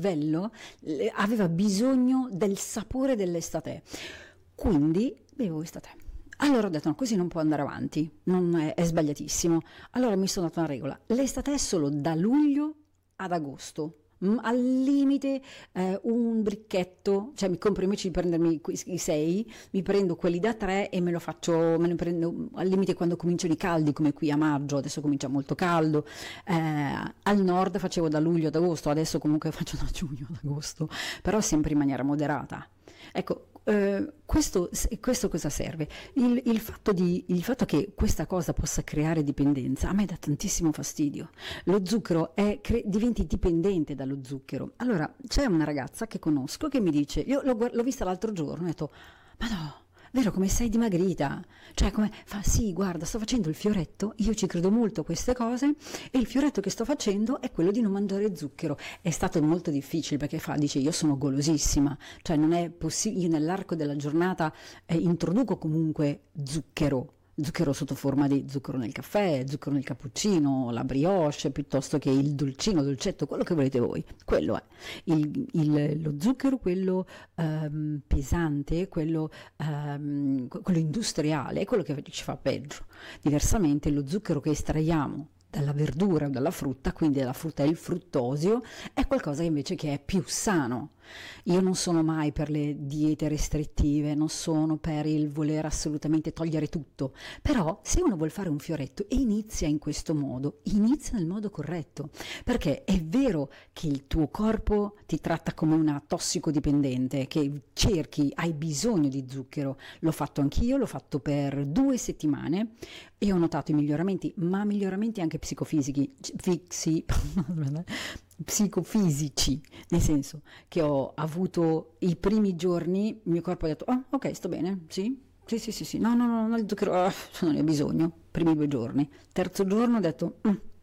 cervello aveva bisogno del sapore dell'estate, quindi bevo estate. Allora ho detto no, così non può andare avanti, è sbagliatissimo. Allora mi sono data una regola: l'estate è solo da luglio ad agosto. Al limite un bricchetto, cioè mi compro invece di prendermi i 6, mi prendo quelli da 3 e me ne prendo al limite quando cominciano i caldi, come qui a maggio, adesso comincia molto caldo. Al nord facevo da luglio ad agosto, adesso comunque faccio da giugno ad agosto, però sempre in maniera moderata. Ecco, questo cosa serve? Il fatto che questa cosa possa creare dipendenza a me dà tantissimo fastidio. Lo zucchero diventi dipendente dallo zucchero. Allora c'è una ragazza che conosco che mi dice, io l'ho vista l'altro giorno, ho detto ma no, vero come sei dimagrita, cioè come fa, sì guarda sto facendo il fioretto, io ci credo molto a queste cose e il fioretto che sto facendo è quello di non mangiare zucchero. È stato molto difficile perché dice io sono golosissima, cioè non è possibile, io nell'arco della giornata introduco comunque zucchero sotto forma di zucchero nel caffè, zucchero nel cappuccino, la brioche, piuttosto che il dolcetto, quello che volete voi. Quello è lo zucchero, quello pesante, quello industriale, è quello che ci fa peggio. Diversamente lo zucchero che estraiamo dalla verdura o dalla frutta, quindi dalla frutta e il fruttosio, è qualcosa che invece che è più sano. Io non sono mai per le diete restrittive, non sono per il voler assolutamente togliere tutto, però se uno vuol fare un fioretto e inizia in questo modo, inizia nel modo corretto, perché è vero che il tuo corpo ti tratta come una tossicodipendente, che hai bisogno di zucchero. L'ho fatto anch'io, l'ho fatto per 2 settimane e ho notato i miglioramenti, ma miglioramenti anche psicofisici, nel senso che ho avuto i primi giorni, il mio corpo ha detto ok, sto bene, sì, no, il zucchero non ne ho bisogno, primi 2 giorni, terzo giorno ho detto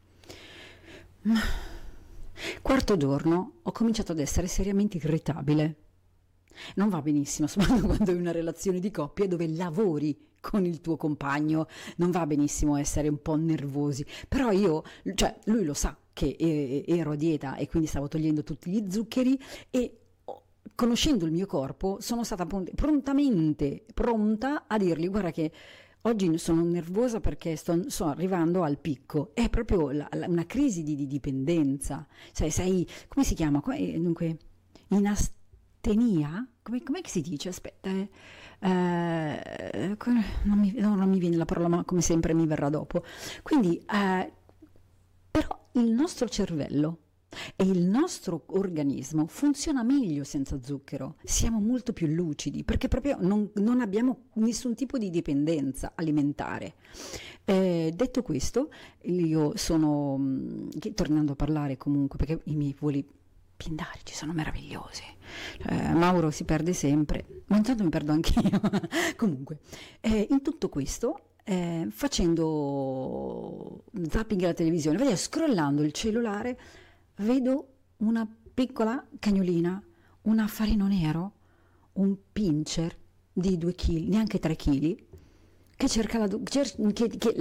quarto giorno ho cominciato ad essere seriamente irritabile. Non va benissimo, soprattutto quando hai una relazione di coppia dove lavori con il tuo compagno, non va benissimo essere un po' nervosi, però lui lo sa che ero a dieta e quindi stavo togliendo tutti gli zuccheri e conoscendo il mio corpo sono stata prontamente pronta a dirgli guarda che oggi sono nervosa perché sto arrivando al picco, è proprio una crisi di dipendenza, cioè sei, come si chiama? Dunque, inastenia? Com'è che si dice? Aspetta, non mi viene la parola, ma come sempre mi verrà dopo. Quindi, però il nostro cervello e il nostro organismo funziona meglio senza zucchero, siamo molto più lucidi perché proprio non abbiamo nessun tipo di dipendenza alimentare. Detto questo, io sono, tornando a parlare comunque, perché i miei voli pindarici sono meravigliosi, Mauro si perde sempre, ma intanto mi perdo anch'io. Comunque, in tutto questo, facendo zapping alla televisione, scrollando il cellulare, vedo una piccola cagnolina, un affarino nero, un pincher di 2 kg, neanche 3 kg, che cerca come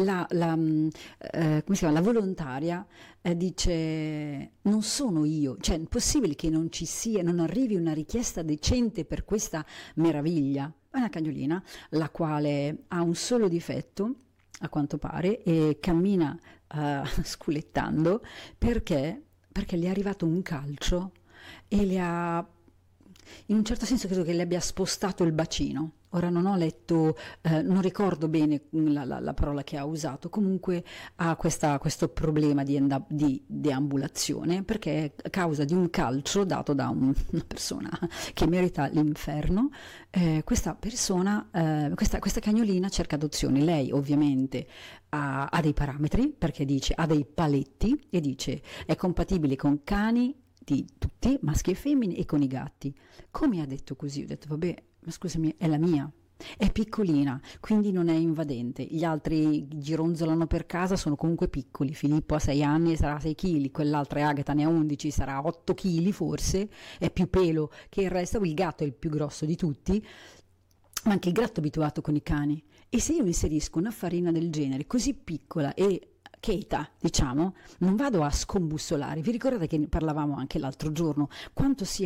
si chiama, la volontaria, dice non sono io, cioè è possibile che non ci sia, non arrivi una richiesta decente per questa meraviglia. È una cagnolina la quale ha un solo difetto a quanto pare e cammina sculettando perché le è arrivato un calcio e le ha, in un certo senso credo che le abbia spostato il bacino. Ora non ho letto, non ricordo bene la parola che ha usato, comunque ha questo problema di deambulazione perché a causa di un calcio dato da una persona che merita l'inferno, questa persona, questa cagnolina cerca adozione. Lei ovviamente ha dei parametri perché dice, ha dei paletti e dice è compatibile con cani di tutti, maschi e femmine, e con i gatti. Come ha detto così? Ho detto vabbè, ma scusami, è la mia, è piccolina, quindi non è invadente. Gli altri gironzolano per casa, sono comunque piccoli. Filippo ha 6 anni e sarà 6 kg, quell'altra Agata ne ha 11, sarà 8 kg forse, è più pelo che il resto. Il gatto è il più grosso di tutti, ma anche il gatto è abituato con i cani. E se io inserisco una farina del genere così piccola e cheta, diciamo, non vado a scombussolare. Vi ricordate che ne parlavamo anche l'altro giorno, quanto sia